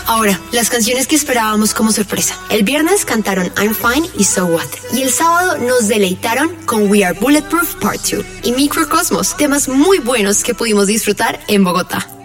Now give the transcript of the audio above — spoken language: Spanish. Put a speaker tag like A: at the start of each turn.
A: Ahora, las canciones que esperábamos como sorpresa. El viernes cantaron I'm Fine y So What. Y el sábado nos deleitaron con We Are Bulletproof Part 2 y Microcosmos, temas muy buenos que pudimos disfrutar en Bogotá.